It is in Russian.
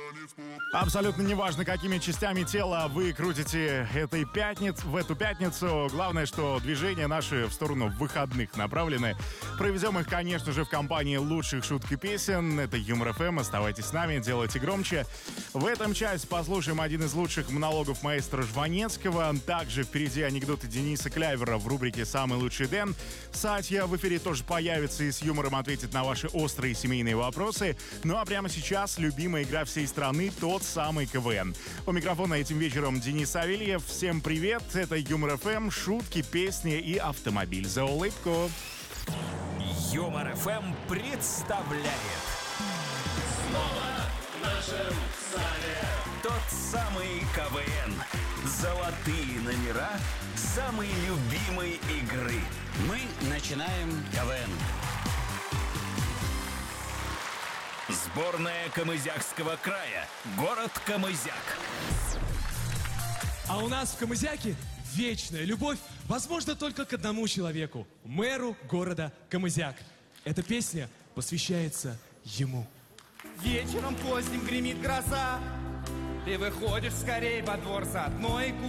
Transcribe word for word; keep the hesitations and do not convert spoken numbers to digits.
Абсолютно неважно, какими частями тела вы крутите этой пятниц, в эту пятницу. Главное, что движения наши в сторону выходных направлены. Проведем их, конечно же, в компании лучших шуток и песен. Это Юмор эф эм. Оставайтесь с нами, делайте громче. В этом часть послушаем один из лучших монологов маэстро Жванецкого. Также впереди анекдоты Дениса Клявера в рубрике «Самый лучший Дэн». Сатья в эфире тоже появится и с юмором ответит на ваши острые семейные вопросы. Ну а прямо сейчас любимая игра всей страны — тот самый ка вэ эн. У микрофона этим вечером Денис Савельев. Всем привет, это Юмор эф эм, шутки, песни и автомобиль за улыбку. Юмор эф эм представляет Снова в нашем зале тот самый ка вэ эн. Золотые номера самой любимой игры. Мы начинаем ка вэ эн. Сборная Камызякского края. Город Камызяк. А у нас в Камызяке вечная любовь возможна только к одному человеку — мэру города Камызяк. Эта песня посвящается ему. Вечером поздним гремит гроза. Ты выходишь скорей во двор за одной